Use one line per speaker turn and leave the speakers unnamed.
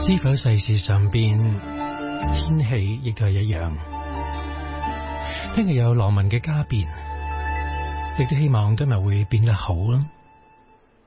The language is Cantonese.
知否世事常變，天氣亦都係一樣。聽日有羅文嘅家變，亦都希望今日會變得好啦。